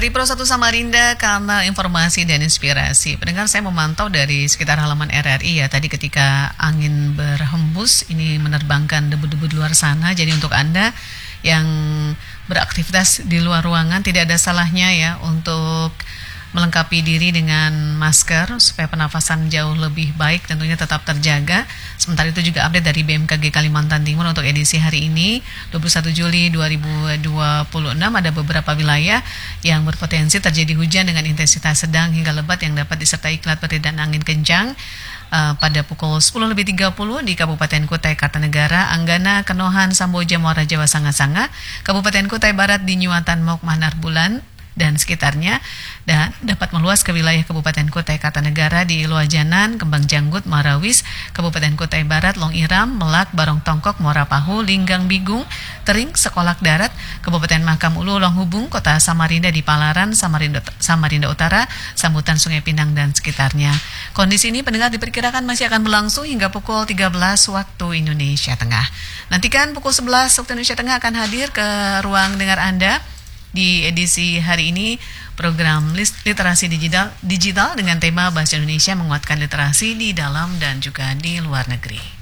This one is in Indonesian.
Dari Pro 1 Samarinda, kanal informasi dan inspirasi. Pendengar, saya memantau dari sekitar halaman RRI ya. Tadi ketika angin berhembus, ini menerbangkan debu-debu di luar sana. Jadi untuk Anda yang beraktivitas di luar ruangan, tidak ada salahnya ya untuk melengkapi diri dengan masker supaya pernafasan jauh lebih baik, tentunya tetap terjaga. Sementara itu juga update dari BMKG Kalimantan Timur untuk edisi hari ini 21 Juli 2026 ada beberapa wilayah yang berpotensi terjadi hujan dengan intensitas sedang hingga lebat yang dapat disertai kilat petir dan angin kencang pada pukul 10.30 di Kabupaten Kutai Kartanegara, Anggana, Kenohan, Samboja, Muara Jawa, Sanga-Sanga, Kabupaten Kutai Barat di Nyuatan, Mok, Manar Bulan dan sekitarnya, dan dapat meluas ke wilayah Kabupaten Kutai Kartanegara di Luajanan, Kembang Janggut, Marawis, Kabupaten Kutai Barat, Long Iram, Melak, Barong Tongkok, Muara Pahu, Linggang Bigung, Tering, Sekolak Darat, Kabupaten Mahakam Ulu, Long Hubung, Kota Samarinda di Palaran, Samarinda Utara, Sambutan Sungai Pinang dan sekitarnya. Kondisi ini pendengar diperkirakan masih akan berlangsung hingga pukul 13 waktu Indonesia Tengah. Nantikan pukul 11 waktu Indonesia Tengah akan hadir ke ruang dengar Anda di edisi hari ini program literasi digital dengan tema Bahasa Indonesia menguatkan literasi di dalam dan juga di luar negeri.